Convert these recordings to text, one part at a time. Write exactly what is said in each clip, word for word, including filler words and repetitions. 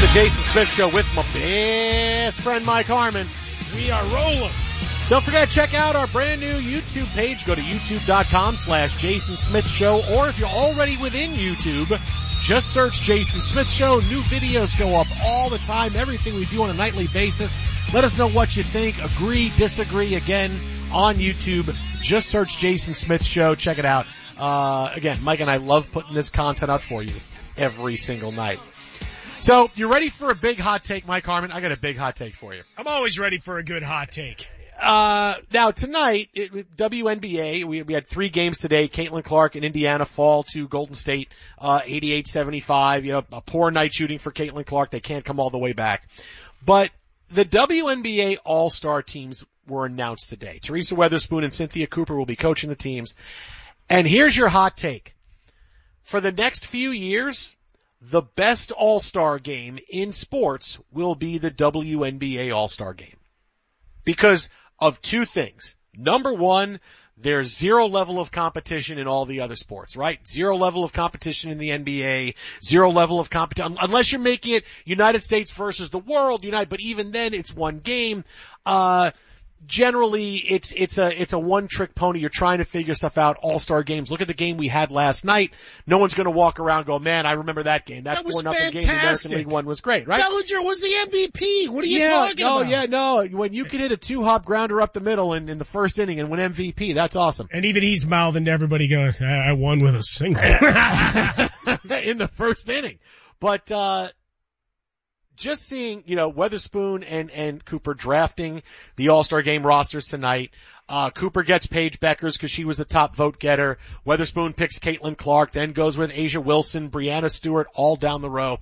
The Jason Smith Show with my best friend Mike Harmon. We are rolling. Don't forget to check out our brand new YouTube page. Go to youtube.com slash Jason Smith Show, or if you're already within YouTube, just search Jason Smith Show. New videos go up all the time, everything we do on a nightly basis. Let us know what you think. Agree, disagree, again, on YouTube. Just search Jason Smith Show. Check it out. Uh, again, Mike and I love putting this content out for you every single night. So, you ready for a big hot take, Mike Harmon? I got a big hot take for you. I'm always ready for a good hot take. Uh, now tonight, it, W N B A, we, we had three games today. Caitlin Clark in Indiana fall to Golden State, uh, eighty-eight seventy-five. You know, a poor night shooting for Caitlin Clark. They can't come all the way back. But the W N B A All-Star teams were announced today. Teresa Weatherspoon and Cynthia Cooper will be coaching the teams. And here's your hot take. For the next few years, the best All-Star game in sports will be the W N B A All-Star game. Because of two things. Number one, there's zero level of competition in all the other sports, right? Zero level of competition in the N B A, zero level of competition, unless you're making it United States versus the world, United, but even then it's one game. Uh, Generally, it's, it's a, it's a one-trick pony. You're trying to figure stuff out. All-star games. Look at the game we had last night. No one's gonna walk around and go, man, I remember that game. That, that four nothing game the American League one was great, right? Bellinger was the M V P. What are you yeah, talking no, about? Yeah, no, when you can hit a two-hop grounder up the middle in, in the first inning and win M V P, that's awesome. And even he's mouthing to everybody going, I won with a single. In the first inning. But, uh, just seeing, you know, Weatherspoon and, and Cooper drafting the All-Star Game rosters tonight. Uh, Cooper gets Paige Beckers because she was the top vote getter. Weatherspoon picks Caitlin Clark, then goes with Asia Wilson, Brianna Stewart, all down the row.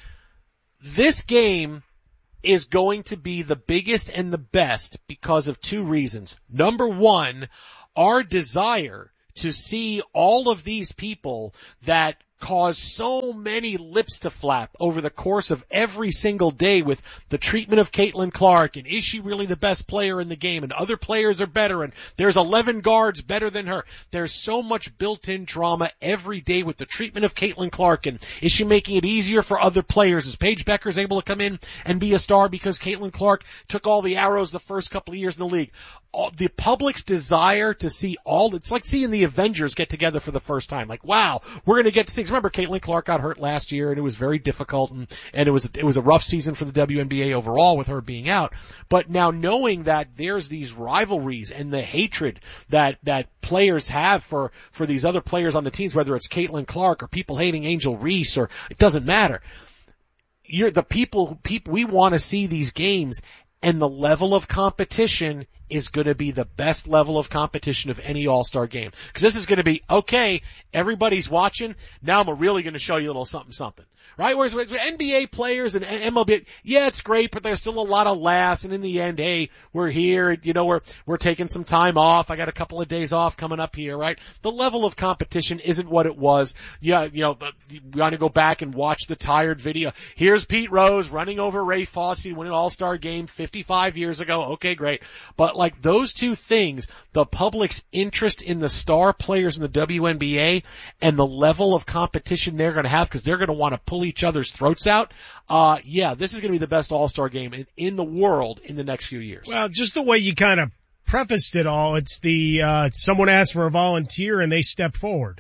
This game is going to be the biggest and the best because of two reasons. Number one, our desire to see all of these people that cause so many lips to flap over the course of every single day with the treatment of Caitlin Clark, and is she really the best player in the game, and other players are better, and there's eleven guards better than her. There's so much built-in drama every day with the treatment of Caitlin Clark, and is she making it easier for other players? Is Paige Beckers able to come in and be a star because Caitlin Clark took all the arrows the first couple of years in the league? All, the public's desire to see all, it's like seeing the Avengers get together for the first time. Like, wow, we're gonna get to see. Remember, Caitlin Clark got hurt last year, and it was very difficult, and, and it was it was a rough season for the W N B A overall with her being out. But now knowing that there's these rivalries and the hatred that that players have for for these other players on the teams, whether it's Caitlin Clark or people hating Angel Reese, or it doesn't matter. You're the people people we want to see these games, and the level of competition is going to be the best level of competition of any All-Star game. Because this is going to be, okay, everybody's watching, now I'm really going to show you a little something something. Right? Whereas with N B A players and M L B, yeah, it's great, but there's still a lot of laughs, and in the end, hey, we're here, you know, we're, we're taking some time off, I got a couple of days off coming up here, right? The level of competition isn't what it was. Yeah, you know, we want to go back and watch the tired video. Here's Pete Rose running over Ray Fosse, winning an All-Star game fifty-five years ago, okay, great. But like those two things, the public's interest in the star players in the W N B A and the level of competition they're going to have because they're going to want to pull each other's throats out. Uh, yeah, this is going to be the best All-Star game in, in the world in the next few years. Well, just the way you kind of prefaced it all, it's the, uh, someone asked for a volunteer and they step forward.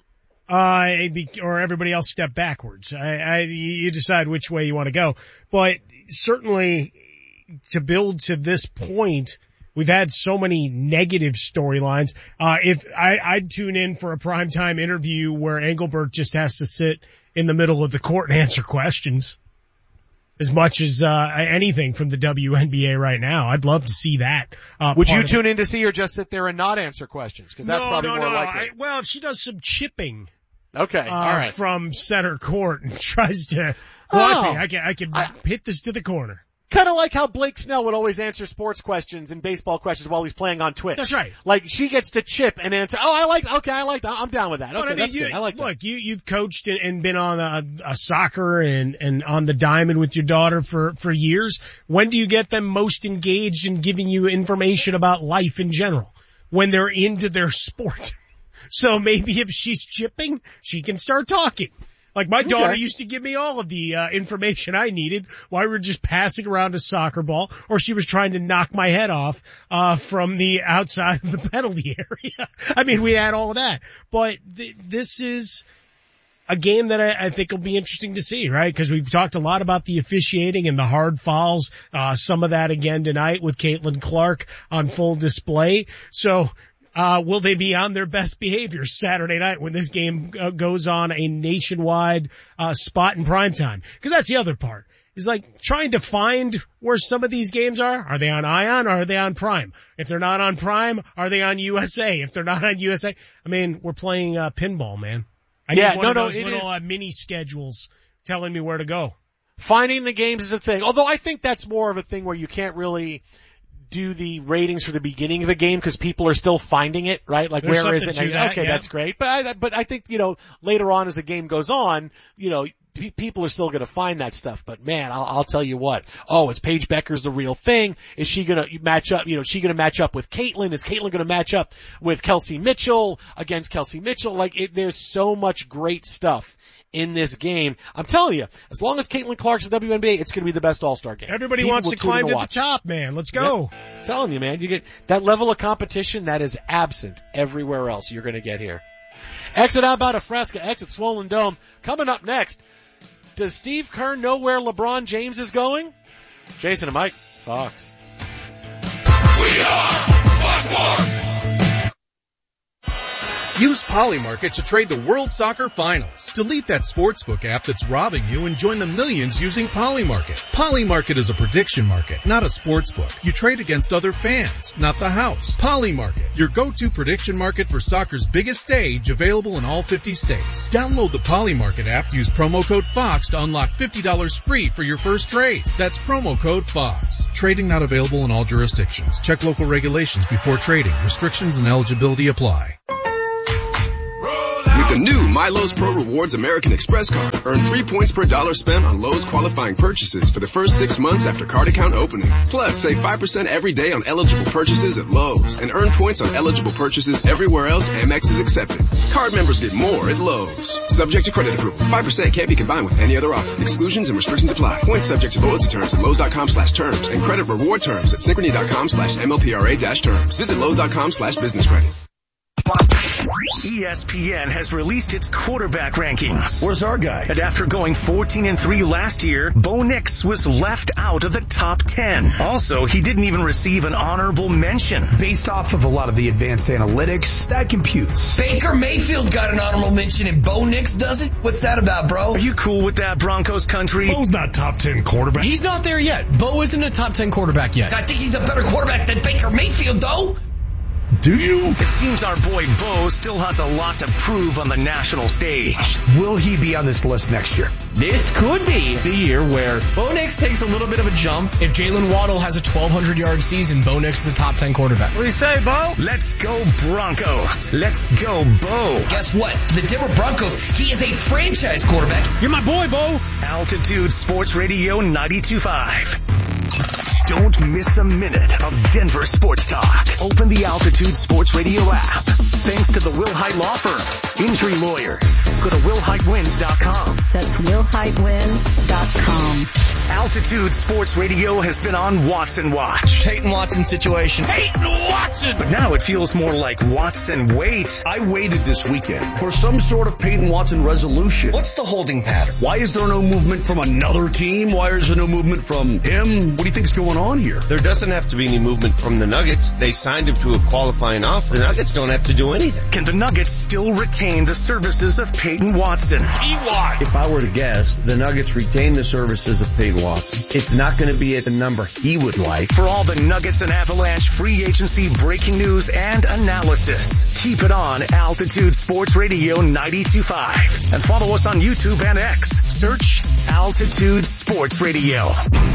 Uh, or everybody else step backwards. I, I, you decide which way you want to go. But certainly to build to this point, we've had so many negative storylines. Uh, if I, I'd tune in for a primetime interview where Engelbert just has to sit in the middle of the court and answer questions as much as, uh, anything from the W N B A right now. I'd love to see that. Uh, Would you tune in to see her just sit there and not answer questions? Cause that's no, probably no, more no. likely. I, well, if she does some chipping. Okay. Uh, all right. From center court and tries to, oh, well, I, think I can, I can I, hit this to the corner. Kind of like how Blake Snell would always answer sports questions and baseball questions while he's playing on Twitch. That's right. Like she gets to chip and answer. Oh, I like. Okay, I like that. I'm down with that. Okay, I mean, that's you, good. I like look, that. Look, you you've coached and, and been on a, a soccer and and on the diamond with your daughter for for years. When do you get them most engaged in giving you information about life in general? When they're into their sport. So maybe if she's chipping, she can start talking. Like my daughter Okay. used to give me all of the uh, information I needed while we were just passing around a soccer ball, or she was trying to knock my head off uh from the outside of the penalty area. I mean, we had all of that. But th- this is a game that I, I think will be interesting to see, right? Because we've talked a lot about the officiating and the hard fouls. Uh, some of that again tonight with Caitlin Clark on full display. So, uh, will they be on their best behavior Saturday night when this game uh, goes on a nationwide, uh, spot in primetime? Because that's the other part. Is like trying to find where some of these games are. Are they on Ion or are they on Prime? If they're not on Prime, are they on U S A? If they're not on U S A, I mean, we're playing, uh, pinball, man. I yeah, need one no, of no, those it little is. uh, mini schedules telling me where to go. Finding the games is a thing. Although I think that's more of a thing where you can't really do the ratings for the beginning of the game because people are still finding it, right? Like, There's where is it? something And to I- that, okay, yeah. that's great. But I, but I think, you know, later on as the game goes on, you know, pe- people are still going to find that stuff. But man, I'll, I'll tell you what. Oh, is Paige Beckers the real thing? Is she going to match up? You know, is she going to match up with Caitlin? Is Caitlin going to match up with Kelsey Mitchell against Kelsey Mitchell? Like, it, there's so much great stuff in this game. I'm telling you, as long as Caitlin Clark's in the W N B A, it's going to be the best All-Star game. Everybody People wants will to tune in climb to the watch. top, man. Let's go. I'm telling you, man, you get that level of competition that is absent everywhere else you're going to get here. Exit out about a Fresca, exit Swollen Dome. Coming up next, does Steve Kerr know where LeBron James is going? Jason and Mike, Fox. We are Fox Sports. Use Polymarket to trade the World Soccer Finals. Delete that sportsbook app that's robbing you and join the millions using Polymarket. Polymarket is a prediction market, not a sportsbook. You trade against other fans, not the house. Polymarket, your go-to prediction market for soccer's biggest stage, available in all fifty states. Download the Polymarket app, use promo code FOX to unlock fifty dollars free for your first trade. That's promo code FOX. Trading not available in all jurisdictions. Check local regulations before trading. Restrictions and eligibility apply. With the new My Lowe's Pro Rewards American Express card, earn three points per dollar spent on Lowe's qualifying purchases for the first six months after card account opening. Plus, save five percent every day on eligible purchases at Lowe's and earn points on eligible purchases everywhere else Amex is accepted. Card members get more at Lowe's. Subject to credit approval. five percent can't be combined with any other offer. Exclusions and restrictions apply. Points subject to loyalty terms at Lowe's.com slash terms and credit reward terms at Synchrony.com slash MLPRA dash terms. Visit Lowe's.com slash business credit. E S P N has released its quarterback rankings. Where's our guy? And after going fourteen and three last year, Bo Nix was left out of the top ten. Also, he didn't even receive an honorable mention. Based off of a lot of the advanced analytics, that computes. Baker Mayfield got an honorable mention and Bo Nix doesn't? What's that about, bro? Are you cool with that, Broncos country? Bo's not top ten quarterback. He's not there yet. Bo isn't a top ten quarterback yet. I think he's a better quarterback than Baker Mayfield, though. Do you? It seems our boy Bo still has a lot to prove on the national stage. Will he be on this list next year? This could be the year where Bo Nix takes a little bit of a jump. If Jalen Waddle has a twelve hundred yard season, Bo Nix is a top ten quarterback. What do you say, Bo? Let's go Broncos. Let's go Bo. Guess what? The Denver Broncos, he is a franchise quarterback. You're my boy, Bo. Altitude Sports Radio ninety-two point five. Don't miss a minute of Denver sports talk. Open the Altitude Sports Radio app. Thanks to the Will Hite Law Firm. Injury lawyers. Go to will hite wins dot com. That's will hite wins dot com. Altitude Sports Radio has been on Watson Watch. Peyton Watson situation. Peyton Watson! But now it feels more like Watson wait. I waited this weekend for some sort of Peyton Watson resolution. What's the holding pattern? Why is there no movement from another team? Why is there no movement from him? What do you think's going on here? There doesn't have to be any movement from the Nuggets. They signed him to a qualifying offer. The Nuggets don't have to do anything. Can the Nuggets still retain the services of Peyton Watson? If I were to guess, the Nuggets retain the services of Peyton Watson. It's not going to be at the number he would like. For all the Nuggets and Avalanche free agency breaking news and analysis, keep it on Altitude Sports Radio ninety-two point five. And follow us on YouTube and X. Search Altitude Sports Radio.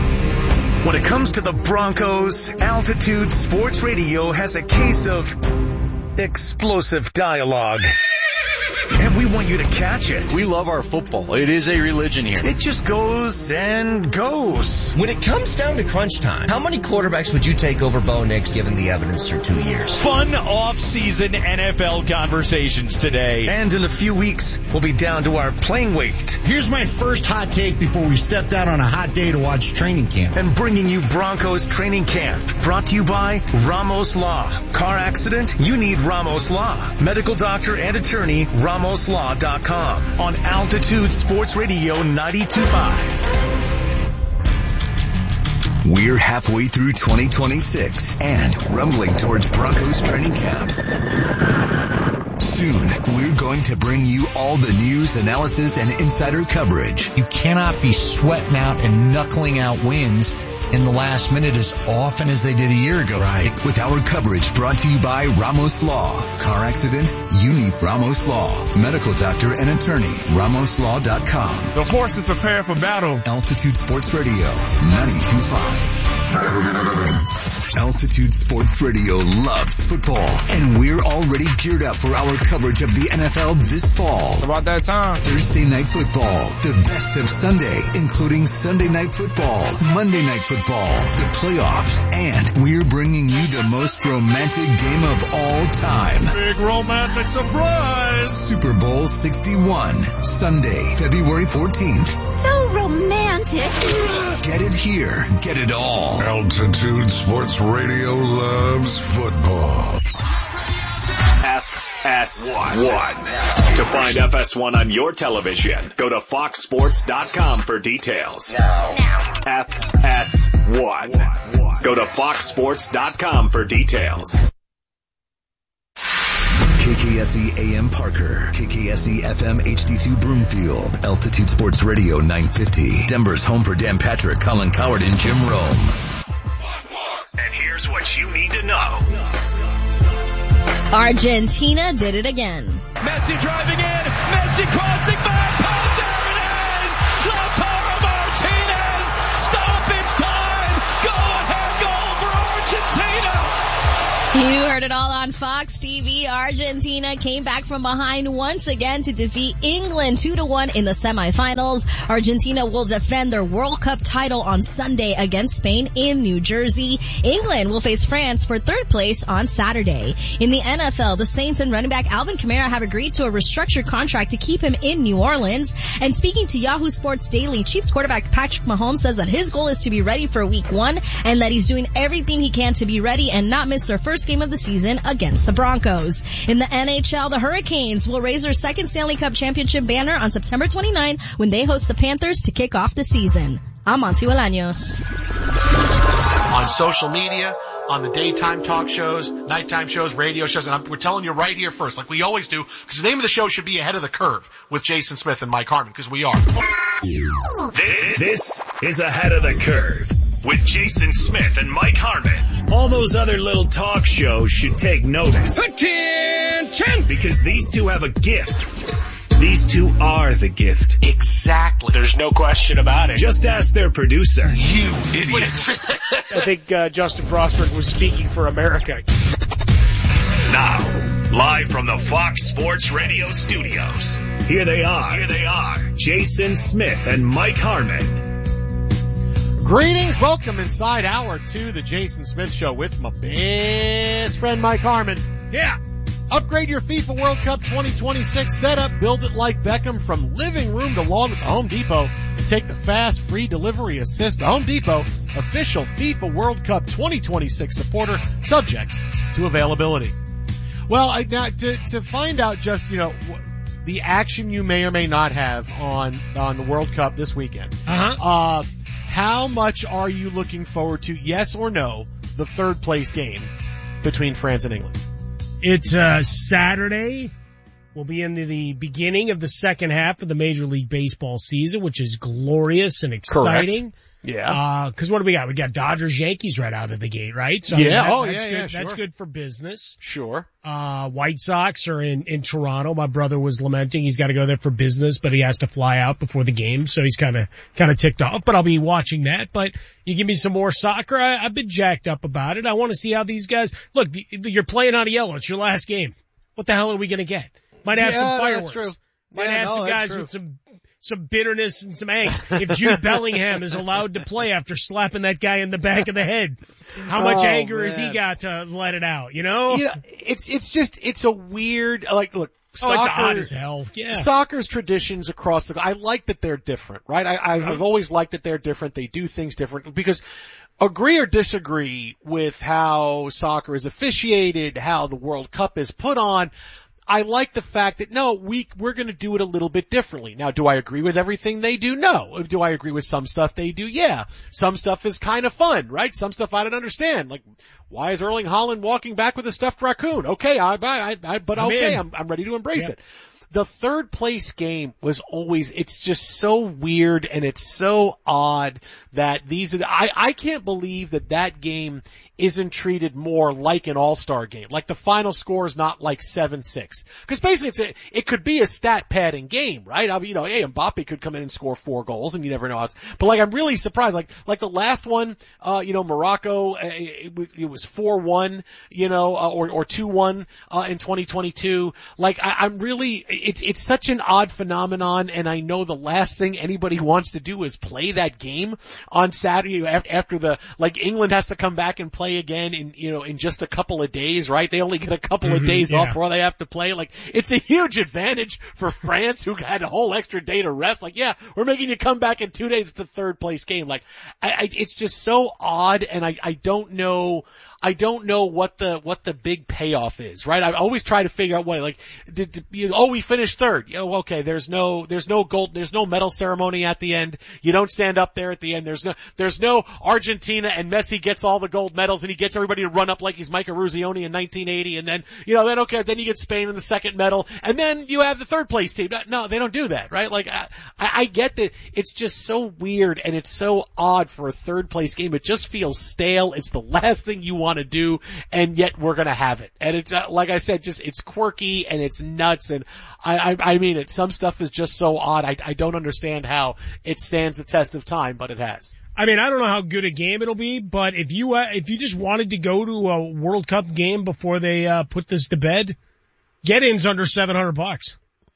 When it comes to the Broncos, Altitude Sports Radio has a case of explosive dialogue. and we want you to catch it. We love our football. It is a religion here. It just goes and goes. When it comes down to crunch time, how many quarterbacks would you take over Bo Nix given the evidence through two years? Fun off-season N F L conversations today. And in a few weeks, we'll be down to our playing weight. Here's my first hot take before we stepped out on a hot day to watch training camp. And bringing you Broncos training camp. Brought to you by Ramos Law. Car accident? You need Ramos Law. Medical doctor and attorney, ramos law dot com. On Altitude Sports Radio ninety-two point five. We're halfway through twenty twenty-six and rumbling towards Broncos training camp. Soon, we're going to bring you all the news, analysis, and insider coverage. You cannot be sweating out and knuckling out wins in the last minute as often as they did a year ago. Right. With our coverage brought to you by Ramos Law. Car accident? You need Ramos Law. Medical doctor and attorney. ramos law dot com. The forces prepare for battle. Altitude Sports Radio ninety-two point five. Altitude Sports Radio loves football, and we're already geared up for our coverage of the N F L this fall. It's about that time. Thursday Night Football, the best of Sunday, including Sunday Night Football, Monday Night Football, the playoffs, and we're bringing you the most romantic game of all time. Big romantic surprise! Super Bowl sixty-one, Sunday, February fourteenth. So romantic. Get it here, get it all. Altitude Sports Radio loves football. F S one. To find F S one on your television, go to fox sports dot com for details. Now. F S one. Go to fox sports dot com for details. K K S E A M Parker, K K S E F M H D two Broomfield, Altitude Sports Radio nine fifty, Denver's home for Dan Patrick, Colin Coward, and Jim Rome. And here's what you need to know. Argentina did it again. Messi driving in, Messi crossing back, oh, there it is! Lautaro Martinez, stoppage time, go ahead goal for Argentina! You heard it all on Fox T V. Argentina came back from behind once again to defeat England two to one in the semifinals. Argentina will defend their World Cup title on Sunday against Spain in New Jersey. England will face France for third place on Saturday. In the N F L, the Saints and running back Alvin Kamara have agreed to a restructured contract to keep him in New Orleans. And speaking to Yahoo Sports Daily, Chiefs quarterback Patrick Mahomes says that his goal is to be ready for week one and that he's doing everything he can to be ready and not miss their first game of the season against the Broncos. In the N H L, the Hurricanes will raise their second Stanley Cup championship banner on September twenty-ninth when they host the Panthers to kick off the season. I'm Monty Bolaños. On social media, on the daytime talk shows, nighttime shows, radio shows, and I'm, we're telling you right here first, like we always do, because the name of the show should be Ahead of the Curve with Jason Smith and Mike Harmon, because we are. This is Ahead of the Curve with Jason Smith and Mike Harmon. All those other little talk shows should take notice. Attention! Because these two have a gift. These two are the gift. Exactly. There's no question about it. Just ask their producer. You idiot. I think uh, Justin Frostberg was speaking for America. Now, live from the Fox Sports Radio studios, here they are. Here they are. Jason Smith and Mike Harmon. Greetings. Welcome inside hour two, the Jason Smith Show with my best friend Mike Harmon. Yeah. Upgrade your FIFA World Cup twenty twenty-six setup. Build it like Beckham from living room to lawn at the Home Depot and take the fast free delivery assist. The Home Depot, official FIFA World Cup twenty twenty-six supporter, subject to availability. Well, I, now to, to find out just, you know, the action you may or may not have on, on the World Cup this weekend. Uh-huh. Uh, how much are you looking forward to, yes or no, the third place game between France and England? It's uh, Saturday. We'll be into the beginning of the second half of the Major League Baseball season, which is glorious and exciting. Correct. Yeah. Uh, cause what do we got? We got Dodgers, Yankees right out of the gate, right? So yeah. that, oh, that's yeah, good. yeah, sure. That's good for business. Sure. Uh, White Sox are in, in Toronto. My brother was lamenting he's got to go there for business, but he has to fly out before the game. So he's kind of, kind of ticked off, but I'll be watching that. But you give me some more soccer. I, I've been jacked up about it. I want to see how these guys look. The, the, you're playing on a yellow. It's your last game. What the hell are we going to get? Might have yeah, some no, fireworks. That's true. Might yeah, have no, some guys true. with some some bitterness and some angst. If Jude Bellingham is allowed to play after slapping that guy in the back of the head, how much oh, anger man. has he got to let it out? You know, you know, it's it's just it's a weird like look. Soccer, oh, it's odd as hell. Yeah. Soccer's traditions across the, I like that they're different, right? I, I, I've always liked that they're different. They do things different because agree or disagree with how soccer is officiated, how the World Cup is put on. I like the fact that no, we, we're gonna do it a little bit differently. Now, do I agree with everything they do? No. Do I agree with some stuff they do? Yeah. Some stuff is kind of fun, right? Some stuff I don't understand. Like, why is Erling Haaland walking back with a stuffed raccoon? Okay, I, I, I but I'm okay, in. I'm, I'm ready to embrace yeah. it. The third place game was always, it's just so weird and it's so odd that these are, I, I can't believe that that game isn't treated more like an all-star game. Like the final score is not like seven six. Cause basically it's a, it could be a stat padding game, right? I mean, you know, hey, Mbappe could come in and score four goals and you never know how it's, but like I'm really surprised. Like, like the last one, uh, you know, Morocco, uh, it, it was four one, you know, uh, or, or two one, uh, in twenty twenty-two. Like I, I'm really, it's, it's such an odd phenomenon and I know the last thing anybody wants to do is play that game on Saturday after the, like England has to come back and play again in, you know, in just a couple of days, right? They only get a couple mm-hmm, of days yeah. off before they have to play. Like, it's a huge advantage for France who had a whole extra day to rest. Like, yeah, we're making you come back in two days. It's a third place game. Like, I, I it's just so odd and I, I don't know, I don't know what the, what the big payoff is, right? I always try to figure out what, like, did, did you, oh, we finished third. You know, okay, there's no, there's no gold, there's no medal ceremony at the end. You don't stand up there at the end. There's no, there's no Argentina and Messi gets all the gold medals and he gets everybody to run up like he's Mike Eruzione in nineteen eighty and then, you know, then okay, then you get Spain in the second medal and then you have the third place team. No, they don't do that, right? Like, I, I get that it's just so weird and it's so odd for a third place game. It just feels stale. It's the last thing you want to do and yet we're going to have it. And it's, uh, like I said, just, it's quirky and it's nuts and I, I, I mean it. Some stuff is just so odd. I, I don't understand how it stands the test of time, but it has. I mean, I don't know how good a game it'll be, but if you, uh, if you just wanted to go to a World Cup game before they, uh, put this to bed, get-in's under seven hundred bucks.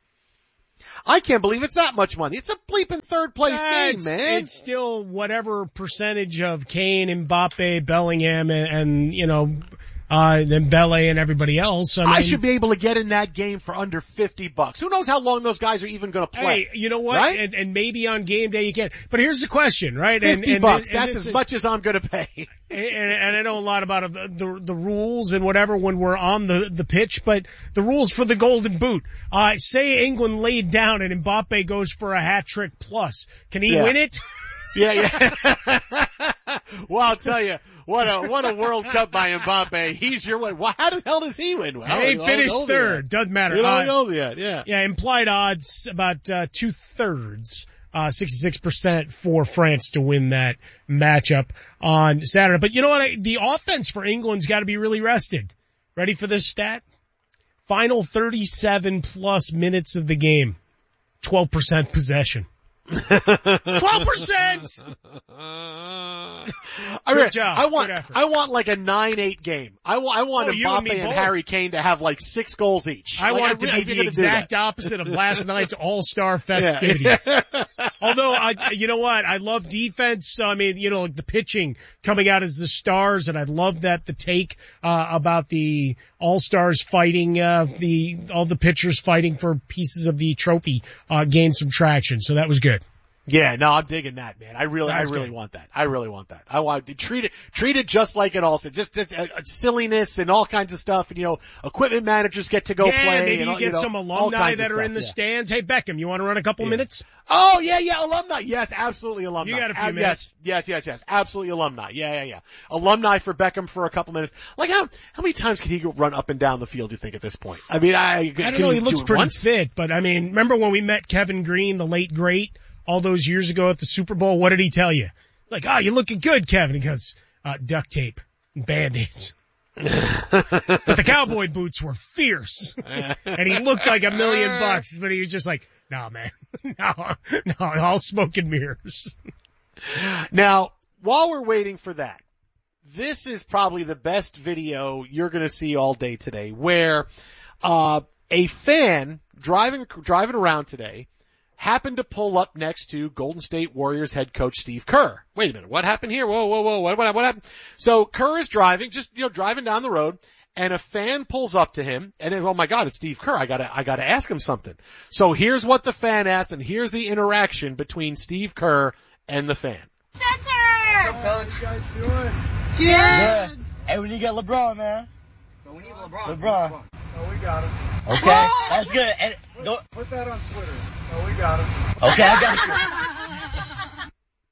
I can't believe it's that much money. It's a bleeping third place uh, game, it's, man. It's still whatever percentage of Kane, Mbappe, Bellingham, and, and you know, uh, then Bele and everybody else. I, mean, I should be able to get in that game for under fifty bucks. Who knows how long those guys are even going to play? Hey, you know what? Right? And, and maybe on game day you can. But here's the question, right? Fifty and, and, bucks. And, and that's as is, much as I'm going to pay. And, and I know a lot about the, the the rules and whatever when we're on the the pitch, but the rules for the Golden Boot. Uh, say England laid down and Mbappe goes for a hat trick plus. Can he yeah. win it? Yeah, yeah. Well, I'll tell you, what a what a World Cup by Mbappe. He's your way. Well, how the hell does he win? Well, he finished third. Doesn't matter. He don't uh, know yet. Yeah. Yeah. Implied odds about uh, two thirds. Uh, sixty-six percent for France to win that matchup on Saturday. But you know what? I, the offense for England's got to be really rested. Ready for this stat? Final thirty-seven plus minutes of the game. twelve percent possession. twelve percent! I mean, Good job. I want, Good effort. I want like a nine eight game. I want, I want Oh, you and Mbappe me and, both. Harry Kane to have like six goals each. I like, want it to really- be if the you're gonna do exact that. opposite of last night's all-star festivities. Yeah. Although, I, you know what? I love defense. I mean, you know, like the pitching coming out as the stars, and I love that the take, uh, about the all-stars fighting, uh, the, all the pitchers fighting for pieces of the trophy, uh, gained some traction. So that was good. Yeah, no, I'm digging that, man. I really, That's I really good. want that. I really want that. I want to treat it, treat it just like it also, just, just uh, silliness and all kinds of stuff. And you know, equipment managers get to go yeah, play. maybe and you all, get you know, some all alumni kinds that of are in the stuff, yeah. stands. Hey, Beckham, you want to run a couple Yeah. minutes? Oh yeah, yeah, alumni. Yes, absolutely alumni. You got a few Uh, minutes. Yes, yes, yes, yes. Absolutely alumni. Yeah, yeah, yeah. Alumni for Beckham for a couple minutes. Like how, how many times can he go run up and down the field, you think, at this point? I mean, I, I don't know. He looks pretty fit, but I mean, remember when we met Kevin Green, the late great, all those years ago at the Super Bowl? What did he tell you? Like, oh, you're looking good, Kevin. He goes, uh, duct tape and Band-Aids. But the cowboy boots were fierce. And he looked like a million bucks, but he was just like, no, man. No, no, all smoke and mirrors. Now, while we're waiting for that, this is probably the best video you're going to see all day today where, uh, A fan driving, driving around today happened to pull up next to Golden State Warriors head coach Steve Kerr. Wait a minute, what happened here? Whoa, whoa, whoa, what, what, what happened? So Kerr is driving, just, you know, driving down the road, and a fan pulls up to him, and then, oh my God, it's Steve Kerr. I gotta, I gotta ask him something. So here's what the fan asked, and here's the interaction between Steve Kerr and the fan. Center! What's up, you guys doing? Good. Good. Hey, we need to get LeBron, man. So we need LeBron. LeBron. LeBron. Oh, we got him. Okay, that's good. And go. Put that on Twitter. Oh, we got him. Okay, I got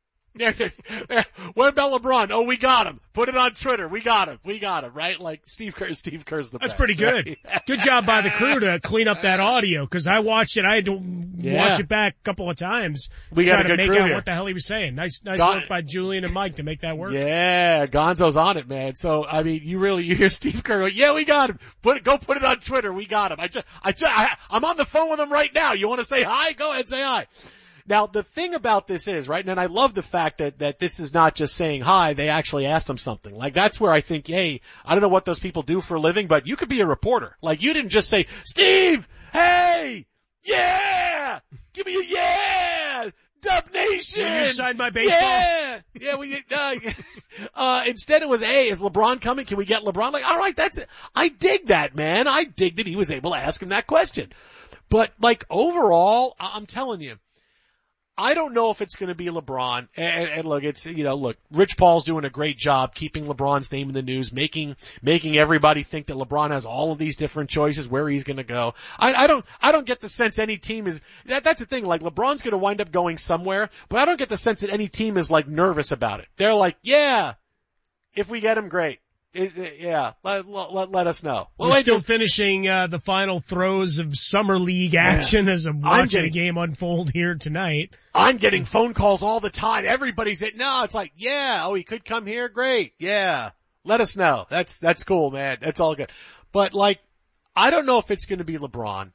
you. What about LeBron? Oh, we got him. Put it on Twitter. We got him. We got him, right? Like Steve Kerr, Steve Kerr's the That's best. Pretty good. Right? Good job by the crew to clean up that audio, because I watched it. I had to yeah. watch it back a couple of times. We got try to make crew out here. what the hell he was saying. Nice, nice Gon- work by Julian and Mike to make that work. Yeah, Gonzo's on it, man. So, I mean, you really, you hear Steve Kerr go, yeah, we got him. Put it, go put it on Twitter. We got him. I just, I just, I, I'm on the phone with him right now. You want to say hi? Go ahead, say hi. Now, the thing about this is, right, and I love the fact that, that this is not just saying hi, they actually asked him something. Like, that's where I think, hey, I don't know what those people do for a living, but you could be a reporter. Like, you didn't just say, Steve, hey, yeah, give me a yeah, Dub Nation. Yeah, you signed my baseball. Yeah, yeah, we, uh, uh, instead it was, hey, is LeBron coming? Can we get LeBron? Like, all right, that's it. I dig that, man. I dig that he was able to ask him that question. But, like, overall, I'm telling you, I don't know if it's going to be LeBron. And, and look, it's, you know, look, Rich Paul's doing a great job keeping LeBron's name in the news, making, making everybody think that LeBron has all of these different choices where he's going to go. I, I don't, I don't get the sense any team is, that, that's the thing, like LeBron's going to wind up going somewhere, but I don't get the sense that any team is like nervous about it. They're like, yeah, if we get him, great. Is it, yeah, let, let, let us know. Well, We're still just, finishing uh, the final throes of summer league action yeah. as I'm watching I'm getting, a game unfold here tonight. I'm getting phone calls all the time. Everybody's at, no, it's like, yeah, oh, he could come here, great, yeah, let us know. That's, that's cool, man. That's all good. But like, I don't know if it's going to be LeBron,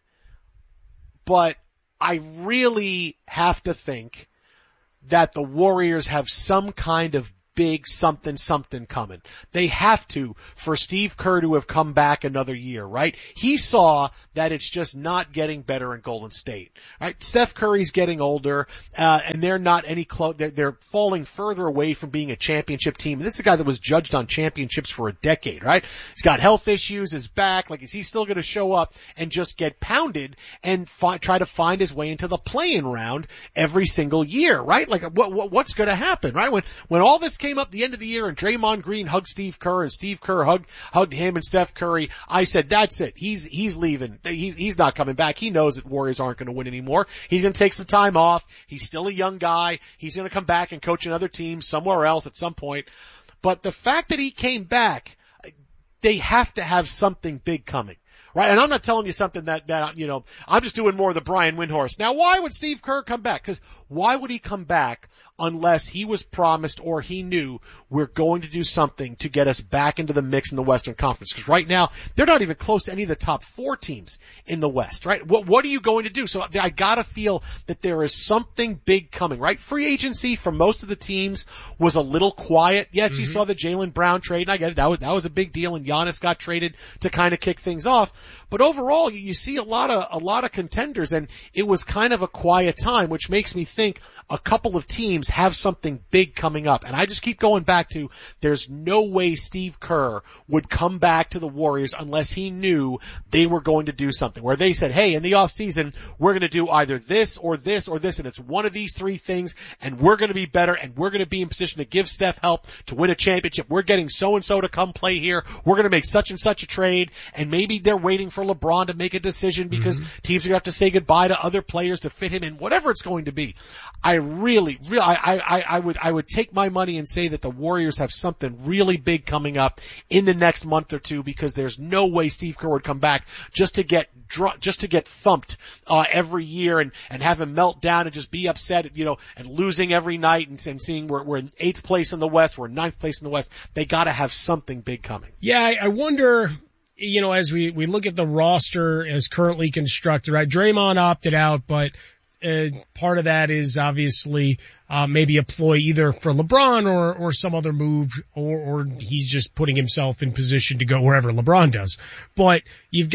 but I really have to think that the Warriors have some kind of big something something coming. They have to for Steve Kerr to have come back another year, right? He saw that it's just not getting better in Golden State, right? Steph Curry's getting older, uh, and they're not any close, they're, they're falling further away from being a championship team. And this is a guy that was judged on championships for a decade, right? He's got health issues, his back, like is he still gonna show up and just get pounded and fi- try to find his way into the play-in round every single year, right? Like what, what what's gonna happen, right? When, when all this came up the end of the year and Draymond Green hugged Steve Kerr and Steve Kerr hugged, hugged him and Steph Curry, I said, that's it. He's, he's leaving. He's, he's not coming back. He knows that Warriors aren't going to win anymore. He's going to take some time off. He's still a young guy. He's going to come back and coach another team somewhere else at some point. But the fact that he came back, they have to have something big coming. Right, and I'm not telling you something that, that, you know, I'm just doing more of the Brian Windhorst. Now, why would Steve Kerr come back? Because why would he come back unless he was promised or he knew we're going to do something to get us back into the mix in the Western Conference? Because right now, they're not even close to any of the top four teams in the West, right? What, what are you going to do? So I gotta feel that there is something big coming, right? Free agency for most of the teams was a little quiet. Yes, mm-hmm. You saw the Jaylen Brown trade, and I get it. That was, that was a big deal, and Giannis got traded to kind of kick things off. But overall, you see a lot of, a lot of contenders, and it was kind of a quiet time, which makes me think a couple of teams have something big coming up. And I just keep going back to, there's no way Steve Kerr would come back to the Warriors unless he knew they were going to do something, where they said, hey, in the off season, we're going to do either this or this or this, and it's one of these three things, and we're going to be better, and we're going to be in position to give Steph help to win a championship. We're getting so-and-so to come play here. We're going to make such and such a trade, and maybe they're waiting for LeBron to make a decision because mm-hmm. teams are going to have to say goodbye to other players to fit him in, whatever it's going to be. I really, really, I, I, I would, I would take my money and say that the Warriors have something really big coming up in the next month or two, because there's no way Steve Kerr would come back just to get, just to get thumped, uh, every year and, and have him melt down and just be upset, you know, and losing every night and, and seeing we're, we're in eighth place in the West, we're in ninth place in the West. They gotta have something big coming. Yeah, I, I wonder, you know, as we, we look at the roster as currently constructed, right? Draymond opted out, but Uh, part of that is obviously, uh, maybe a ploy either for LeBron or, or some other move, or, or he's just putting himself in position to go wherever LeBron does. But you've got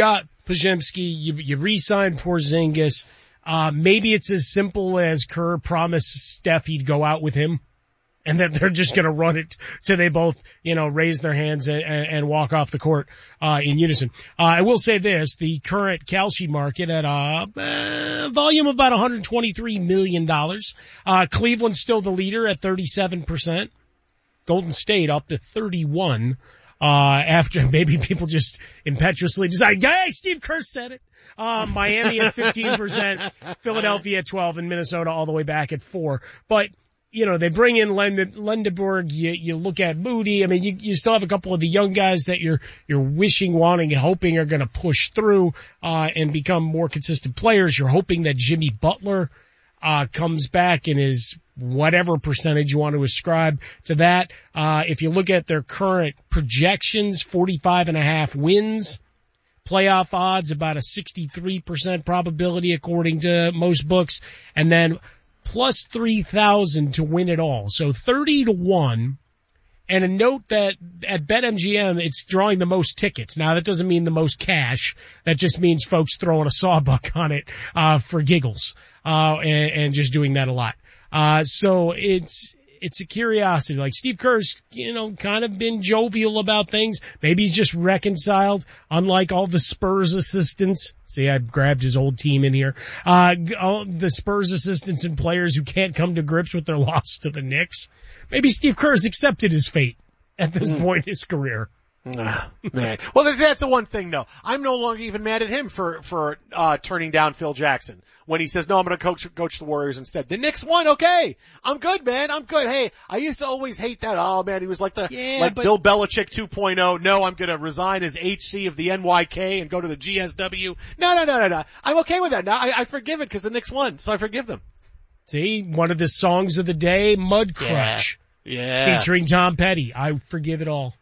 Podziemski, you, you re-sign Porzingis. Uh, maybe it's as simple as Kerr promised Steph he'd go out with him, and that they're just going to run it so they both, you know, raise their hands and, and walk off the court uh in unison. Uh, I will say this, the current Kalshi market at a uh, volume of about one hundred twenty-three million dollars. Uh, Cleveland's still the leader at thirty-seven percent. Golden State up to thirty-one. Uh, after maybe people just impetuously decide, hey, Steve Kerr said it. Uh, Miami at fifteen percent, Philadelphia at twelve, and Minnesota all the way back at four. But, you know, they bring in Lend- Lendeborg, you, you look at Moody. I mean, you, you still have a couple of the young guys that you're, you're wishing, wanting, and hoping are gonna push through, uh, and become more consistent players. You're hoping that Jimmy Butler, uh, comes back and is whatever percentage you want to ascribe to that. Uh, if you look at their current projections, forty-five and a half wins, playoff odds, about a sixty-three percent probability according to most books, and then plus three thousand to win it all. So thirty to one. And a note that at BetMGM, it's drawing the most tickets. Now, that doesn't mean the most cash. That just means folks throwing a sawbuck on it, uh, for giggles, uh, and, and just doing that a lot. Uh, so it's, it's a curiosity. Like Steve Kerr's, you know, kind of been jovial about things. Maybe he's just reconciled, unlike all the Spurs assistants. See, I grabbed his old team in here. Uh, all the Spurs assistants and players who can't come to grips with their loss to the Knicks. Maybe Steve Kerr's accepted his fate at this mm. point in his career. Ah, man. Well, that's, that's the one thing though. I'm no longer even mad at him for, for, uh, turning down Phil Jackson when he says, no, I'm going to coach, coach the Warriors instead. The Knicks won. Okay. I'm good, man. I'm good. Hey, I used to always hate that. Oh man, he was like the, yeah, like but, Bill Belichick two point oh. No, I'm going to resign as H C of the N Y K and go to the G S W. No, no, no, no, no. I'm okay with that. Now I, I forgive it because the Knicks won, so I forgive them. See, one of the songs of the day, Mud Crush. Yeah. yeah. Featuring Tom Petty. I forgive it all.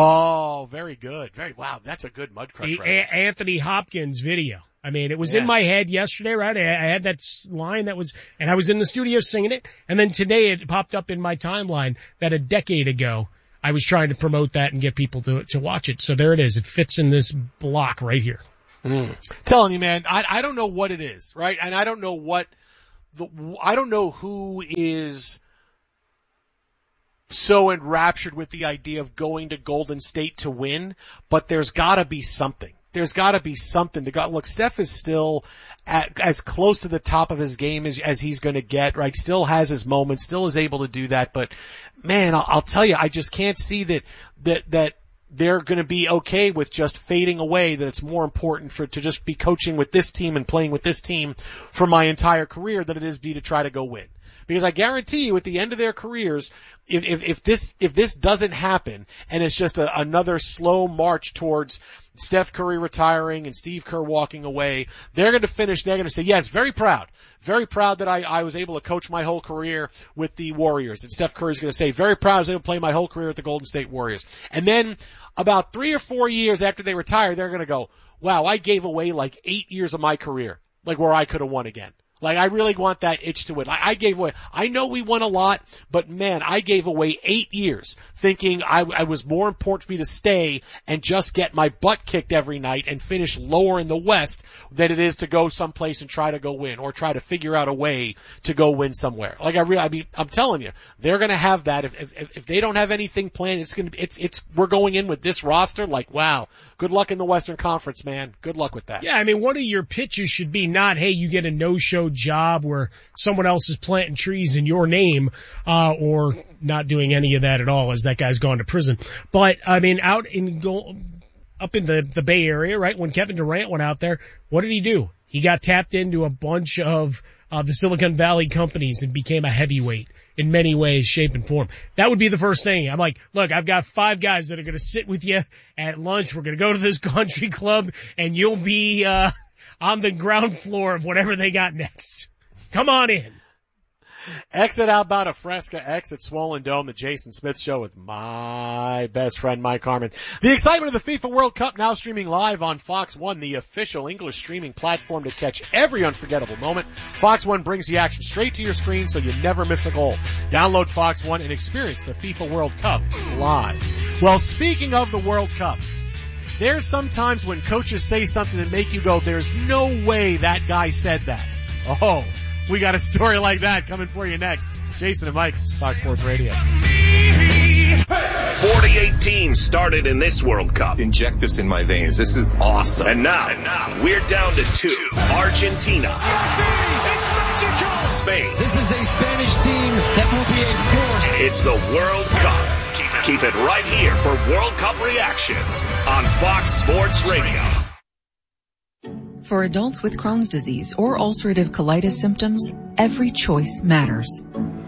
Oh, very good. Very, wow, that's a good Mud Crush the a- Anthony Hopkins video. I mean, it was yeah. in my head yesterday, right? I, I had that line that was, and I was in the studio singing it, and then today it popped up in my timeline that a decade ago I was trying to promote that and get people to, to watch it. So there it is. It fits in this block right here. Mm. Telling you, man, I, I don't know what it is, right? And I don't know what the, I don't know who is so enraptured with the idea of going to Golden State to win, but there's gotta be something. There's gotta be something to go. Look, Steph is still at, as close to the top of his game as, as he's gonna get, right? Still has his moments, still is able to do that, but man, I'll, I'll tell you, I just can't see that, that, that they're gonna be okay with just fading away, that it's more important for, to just be coaching with this team and playing with this team for my entire career than it is be to try to go win. Because I guarantee you at the end of their careers, if, if, if this, if this doesn't happen and it's just a, another slow march towards Steph Curry retiring and Steve Kerr walking away, they're going to finish, they're going to say, yes, very proud. Very proud that I, I was able to coach my whole career with the Warriors. And Steph Curry's going to say, very proud I was able to play my whole career with the Golden State Warriors. And then about three or four years after they retire, they're going to go, wow, I gave away like eight years of my career, like where I could have won again. Like, I really want that itch to win. I, I gave away, I know we won a lot, but man, I gave away eight years thinking I, I was more important for me to stay and just get my butt kicked every night and finish lower in the West than it is to go someplace and try to go win or try to figure out a way to go win somewhere. Like, I really, I mean, I'm telling you, they're gonna have that. If, if, if they don't have anything planned, it's gonna be, it's, it's, we're going in with this roster, like, wow, good luck in the Western Conference, man. Good luck with that. Yeah, I mean, one of your pitches should be not, hey, you get a no-show job where someone else is planting trees in your name, uh, or not doing any of that at all as that guy's gone to prison. But, I mean, out in go, up in the, the Bay Area, right, when Kevin Durant went out there, what did he do? He got tapped into a bunch of, uh, the Silicon Valley companies and became a heavyweight in many ways, shape, and form. That would be the first thing. I'm like, look, I've got five guys that are going to sit with you at lunch. We're going to go to this country club and you'll be, uh, on the ground floor of whatever they got next. Come on in. Exit outbound of Fresca, exit Swollen Dome, the Jason Smith Show with my best friend Mike Harmon. The excitement of the FIFA World Cup now streaming live on Fox One, the official English streaming platform to catch every unforgettable moment. Fox One brings the action straight to your screen so you never miss a goal. Download Fox One and experience the FIFA World Cup live. Well, speaking of the World Cup, there's sometimes when coaches say something that make you go, there's no way that guy said that. Oh, we got a story like that coming for you next. Jason and Mike, Fox Sports Radio. forty-eight teams started in this World Cup. Inject this in my veins. This is awesome. And now, and now we're down to two. Argentina. It's magical. Spain. This is a Spanish team that will be a force. It's the World Cup. Keep it, keep it right here for World Cup reactions on Fox Sports Radio. For adults with Crohn's disease or ulcerative colitis symptoms, every choice matters.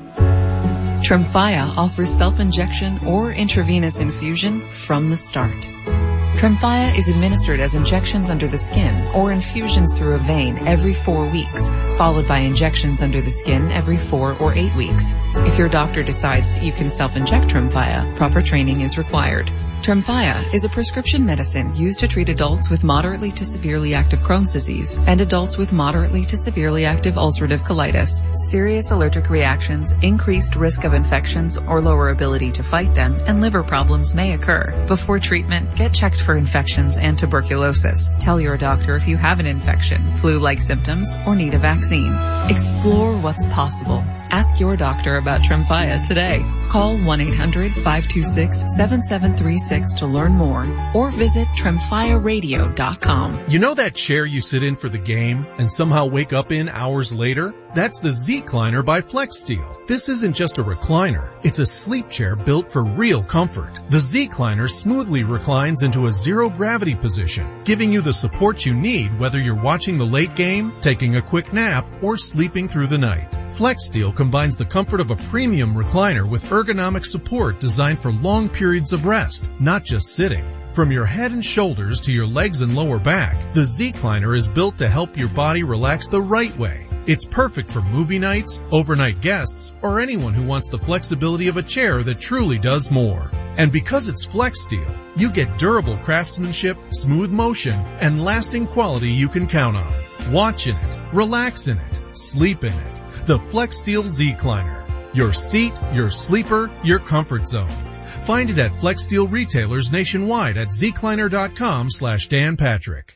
Tremfya offers self-injection or intravenous infusion from the start. Tremfya is administered as injections under the skin or infusions through a vein every four weeks, followed by injections under the skin every four or eight weeks. If your doctor decides that you can self-inject Tremfya, proper training is required. Tremfya is a prescription medicine used to treat adults with moderately to severely active Crohn's disease and adults with moderately to severely active ulcerative colitis. Serious allergic reactions, increased risk of infections or lower ability to fight them, and liver problems may occur. Before treatment, get checked for infections and tuberculosis. Tell your doctor if you have an infection, flu-like symptoms, or need a vaccine. Explore what's possible. Ask your doctor about Tremfya today. Call one eight hundred five two six seven seven three six to learn more or visit tremfya radio dot com. You know that chair you sit in for the game and somehow wake up in hours later? That's the Z-Cliner by FlexSteel. This isn't just a recliner. It's a sleep chair built for real comfort. The Z-Cliner smoothly reclines into a zero-gravity position, giving you the support you need whether you're watching the late game, taking a quick nap, or sleeping through the night. FlexSteel combines the comfort of a premium recliner with ergonomic support designed for long periods of rest, not just sitting. From your head and shoulders to your legs and lower back, the Z-Cliner is built to help your body relax the right way. It's perfect for movie nights, overnight guests, or anyone who wants the flexibility of a chair that truly does more. And because it's FlexSteel, you get durable craftsmanship, smooth motion, and lasting quality you can count on. Watch in it, relax in it, sleep in it. The FlexSteel Z-Cliner. Your seat, your sleeper, your comfort zone. Find it at FlexSteel retailers nationwide at zcliner.com slash Dan Patrick.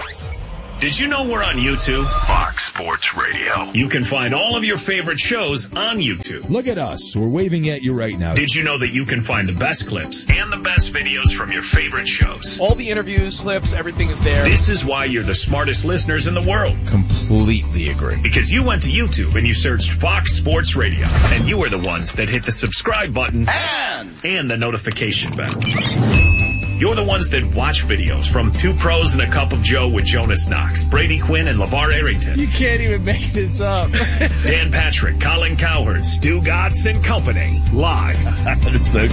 Did you know we're on YouTube? Fox Sports Radio. You can find all of your favorite shows on YouTube. Look at us. We're waving at you right now. Did you know that you can find the best clips and the best videos from your favorite shows? All the interviews, clips, everything is there. This is why you're the smartest listeners in the world. Completely agree. Because you went to YouTube and you searched Fox Sports Radio. And you were the ones that hit the subscribe button and, and the notification bell. You're the ones that watch videos from Two Pros and a Cup of Joe with Jonas Knox, Brady Quinn, and LeVar Arrington. You can't even make this up. Dan Patrick, Colin Cowherd, Stu Gatz, and company. Live. That is so